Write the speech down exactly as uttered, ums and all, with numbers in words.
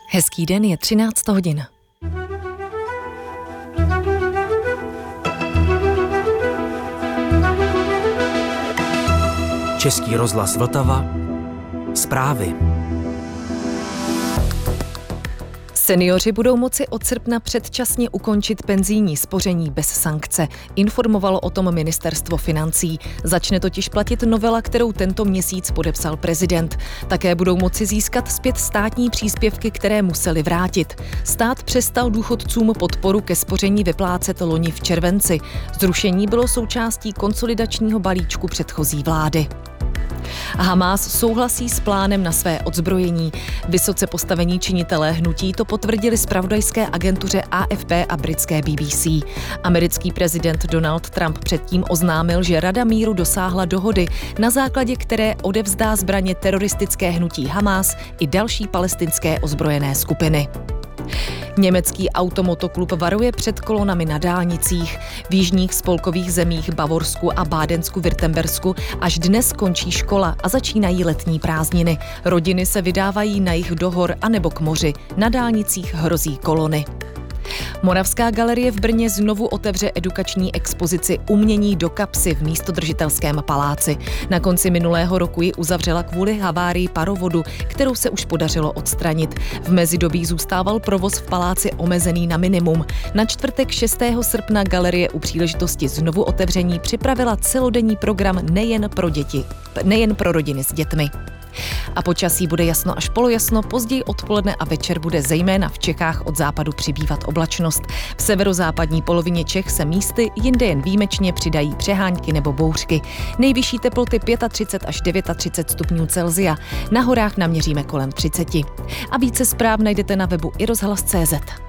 Hezký den, je třináct hodin. Český rozhlas Vltava. Zprávy. Senioři budou moci od srpna předčasně ukončit penzijní spoření bez sankce. Informovalo o tom ministerstvo financí. Začne totiž platit novela, kterou tento měsíc podepsal prezident. Také budou moci získat zpět státní příspěvky, které museli vrátit. Stát přestal důchodcům podporu ke spoření vyplácet loni v červenci. Zrušení bylo součástí konsolidačního balíčku předchozí vlády. Hamás souhlasí s plánem na své odzbrojení. Vysoce postavení činitelé hnutí to potvrdili zpravodajské agentuře A F P a britské B B C. Americký prezident Donald Trump předtím oznámil, že Rada míru dosáhla dohody, na základě které odevzdá zbraně teroristické hnutí Hamás i další palestinské ozbrojené skupiny. Německý automotoklub varuje před kolonami na dálnicích. V jižních spolkových zemích Bavorsku a Bádensku-Württembersku až dnes končí škola a začínají letní prázdniny. Rodiny se vydávají na jih do hor anebo k moři. Na dálnicích hrozí kolony. Moravská galerie v Brně znovu otevře edukační expozici Umění do kapsy v místodržitelském paláci. Na konci minulého roku ji uzavřela kvůli havárii parovodu, kterou se už podařilo odstranit. V mezidobí zůstával provoz v paláci omezený na minimum. Na čtvrtek šestého srpna galerie u příležitosti znovu otevření připravila celodenní program nejen pro děti, nejen pro rodiny s dětmi. A počasí bude jasno až polojasno, později odpoledne a večer bude zejména v Čechách od západu přibývat oblačnost. V severozápadní polovině Čech se místy, jinde jen výjimečně přidají přehánky nebo bouřky. Nejvyšší teploty třicet pět až třicet devět stupňů Celsia. Na horách naměříme kolem třicet. A více zpráv najdete na webu i rozhlas tečka cé zet.